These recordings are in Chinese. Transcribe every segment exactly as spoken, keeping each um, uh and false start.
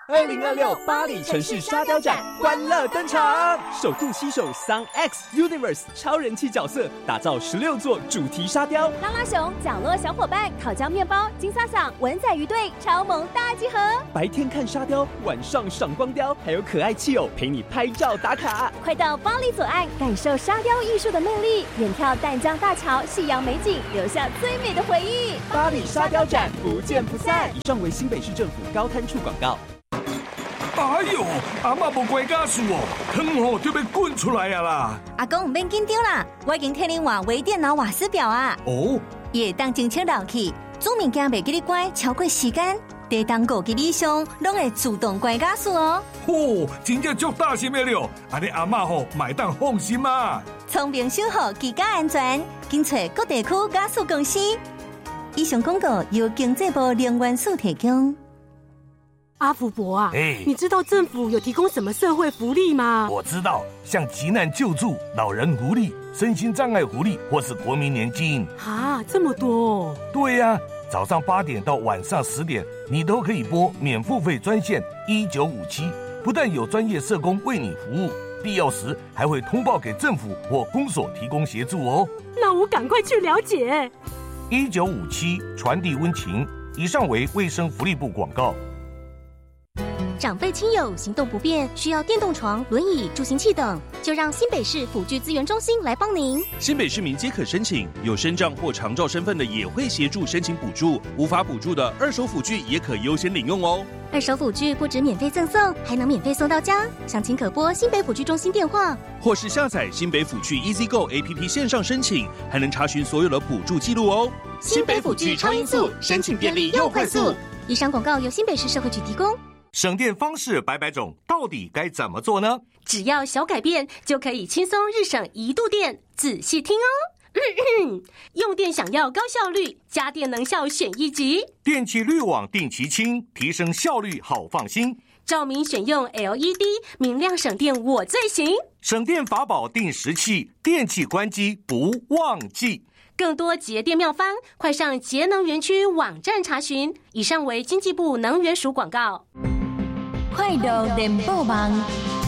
二零二六巴黎城市沙雕展欢乐登场，首度携手 Sun X Universe 超人气角色，打造十六座主题沙雕。 拉拉熊、角落小伙伴、烤焦面包、金萨桑、文仔鱼队超萌大集合。 白天看沙雕，晚上赏光雕，还有可爱气偶陪你拍照打卡。 快到巴黎左岸，感受沙雕艺术的魅力，远眺淡江大桥、夕阳美景，留下最美的回忆。 巴黎沙雕展不见不散。以上为新北市政府高滩处广告。 哎呦，阿嬷无关家事哦，汤哦就要滚出来啊啦！ 阿公唔免紧张啦，我已经替恁换微电脑瓦斯表啊。 哦， 伊会当侦测漏气，煮物件袂记你关超过时间，地当五级以上，拢会自动关加速哦。 哦，真正足大心的了，安尼阿嬷吼买当放心啊。 聪明守护居家安全，紧找各地区加速公司。以上广告由经济部能源署提供。 阿福伯啊， 哎， 你知道政府有提供什么社会福利吗？ 我知道，像急难救助、老人福利、身心障碍福利，或是国民年金。 啊，这么多哦！ 对呀、啊，早上八点到晚上十点，你都可以拨免付费专线一九五七，不但有专业社工为你服务，必要时还会通报给政府或公所提供协助哦。 那我赶快去了解。 一九五七传递温情。以上为卫生福利部广告。 长辈亲友行动不便，需要电动床、轮椅、助行器等，就让新北市辅具资源中心来帮您。 新北市民皆可申请，有身障或长照身份的也会协助申请补助，无法补助的二手辅具也可优先领用哦。 二手辅具不止免费赠送，还能免费送到家。详情可拨新北辅具中心电话， 或是下载新北辅具 EasyGo A P P 线上申请，还能查询所有的补助记录哦。 新北辅具超音速，申请便利又快速。以上广告由新北市社会局提供。 省电方式百百种，到底该怎么做呢？ 只要小改变，就可以轻松日省一度电。仔细听哦。咳咳用电想要高效率，家电能效选一级。 电器滤网定期清，提升效率好放心。 照明选用 L E D， 明亮省电我最行。 省电法宝定时器，电器关机不忘记。 更多节电妙方，快上节能园区网站查询。以上为经济部能源署广告。 快乐联播网，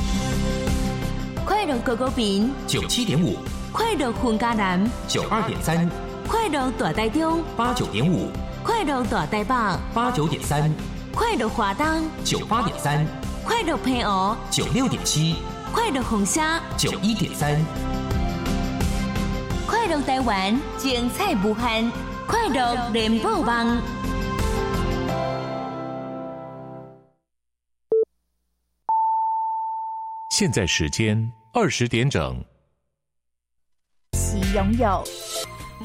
快乐狗狗屏九七点五， 快乐混家南九二点三， 快乐大台中八九点五， 快乐大台北八九点三， 快乐华东九八点三， 快乐平湖九六点七， 快乐红沙九一点三， 快乐台湾精彩无限，快乐联播网。 现在时间二十点整。 喜拥有